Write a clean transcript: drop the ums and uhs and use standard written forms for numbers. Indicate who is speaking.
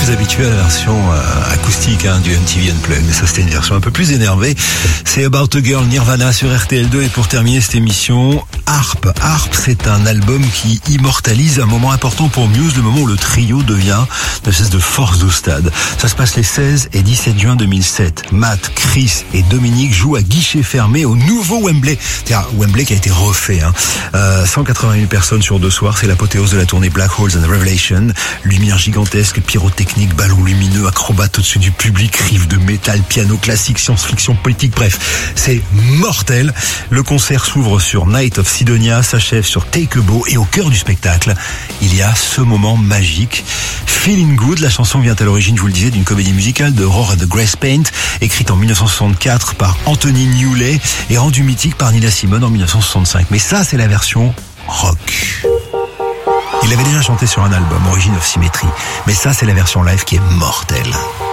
Speaker 1: très habitué à la version acoustique du MTV Unplugged, mais ça c'était une version un peu plus énervée. C'est About a Girl, Nirvana sur RTL2. Et pour terminer cette émission, Harp, c'est un album qui immortalise un moment important pour Muse, le moment où le trio devient une espèce de force au stade. Ça se passe les 16 et 17 juin 2007. Matt, Chris et Dominique jouent à guichet fermé au nouveau Wembley. C'est-à-dire Wembley qui a été refait. 180 000 personnes sur 2 soirs, c'est l'apothéose de la tournée Black Holes and Revelation. Lumière gigantesque, pyrotechnique, ballons lumineux, acrobates au-dessus du public, riff de métal, piano classique, science-fiction, politique, bref, c'est mortel. Le concert s'ouvre sur Night of Sidonia, s'achève sur Take a Bow, et au cœur du spectacle, il y a ce moment magique. Feeling Good, la chanson vient à l'origine, je vous le disais, d'une comédie musicale de Roar and the Grace Paint, écrite en 1964 par Anthony Newley et rendue mythique par Nina Simone en 1965. Mais ça, c'est la version rock. Il avait déjà chanté sur un album, Origin of Symmetry, mais ça, c'est la version live qui est mortelle.